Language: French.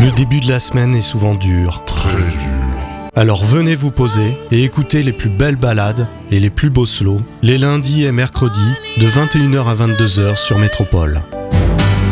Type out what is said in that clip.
Le début de la semaine est souvent dur. Très dur. Alors venez vous poser et écoutez les plus belles ballades et les plus beaux slows, les lundis et mercredis, de 21h à 22h sur Métropole.